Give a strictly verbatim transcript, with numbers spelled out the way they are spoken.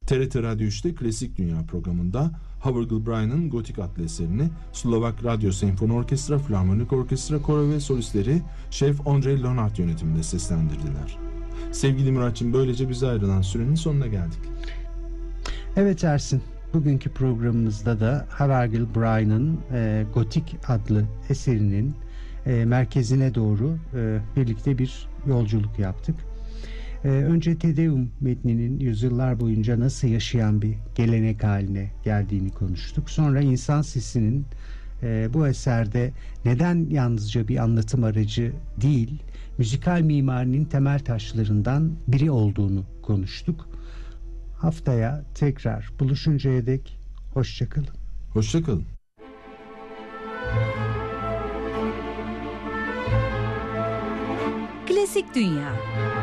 T R T Radyo üçte Klasik Dünya programında Havergal Brian'ın Gotik adlı eserini Slovak Radyo Senfoni Orkestra, Filarmonik Orkestra, koro ve solistleri Şef Ondrej Leonard yönetiminde seslendirdiler. Sevgili Muratçım, böylece bize ayrılan sürenin sonuna geldik. Evet Ersin, bugünkü programımızda da Havergal Brian'ın e, Gotik adlı eserinin e, merkezine doğru e, birlikte bir yolculuk yaptık. E, önce Te Deum metninin yüzyıllar boyunca nasıl yaşayan bir gelenek haline geldiğini konuştuk. Sonra insan sesinin e, bu eserde neden yalnızca bir anlatım aracı değil, müzikal mimarinin temel taşlarından biri olduğunu konuştuk. Haftaya tekrar buluşuncaya dek hoşça kalın. Hoşça kalın. Klasik Dünya.